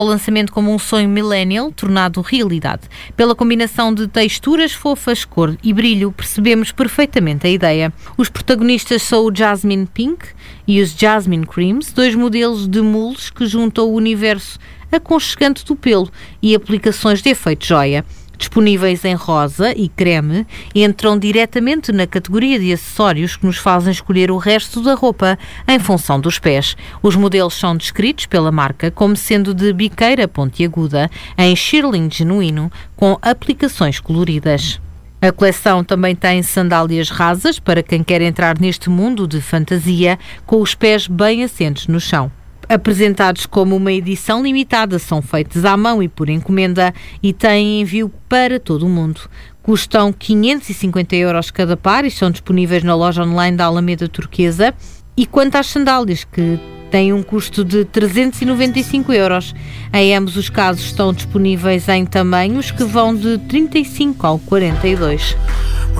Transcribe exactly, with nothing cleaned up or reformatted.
O lançamento como um sonho millennial tornado realidade. Pela combinação de texturas fofas, cor e brilho, percebemos perfeitamente a ideia. Os protagonistas são o Jasmine Pink e os Jasmine Creams, dois modelos de mules que juntam o universo aconchegante do pelo e aplicações de efeito joia. Disponíveis em rosa e creme, entram diretamente na categoria de acessórios que nos fazem escolher o resto da roupa em função dos pés. Os modelos são descritos pela marca como sendo de biqueira pontiaguda, em shearling genuíno, com aplicações coloridas. A coleção também tem sandálias rasas para quem quer entrar neste mundo de fantasia, com os pés bem assentos no chão. Apresentados como uma edição limitada, são feitos à mão e por encomenda e têm envio para todo o mundo. Custam quinhentos e cinquenta euros cada par e estão disponíveis na loja online da Alameda Turquesa. E quanto às sandálias, que têm um custo de trezentos e noventa e cinco euros, em ambos os casos estão disponíveis em tamanhos que vão de trinta e cinco ao quarenta e dois.